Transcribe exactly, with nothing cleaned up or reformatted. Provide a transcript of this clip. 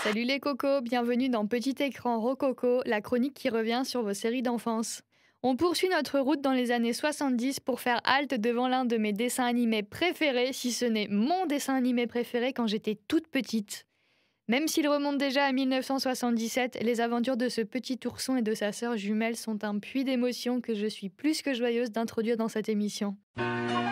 Salut les cocos, bienvenue dans Petit écran rococo, la chronique qui revient sur vos séries d'enfance. On poursuit notre route dans les années soixante-dix pour faire halte devant l'un de mes dessins animés préférés, si ce n'est mon dessin animé préféré quand j'étais toute petite. Même s'il remonte déjà à mille neuf cent soixante-dix-sept, les aventures de ce petit ourson et de sa sœur jumelle sont un puits d'émotions que je suis plus que joyeuse d'introduire dans cette émission.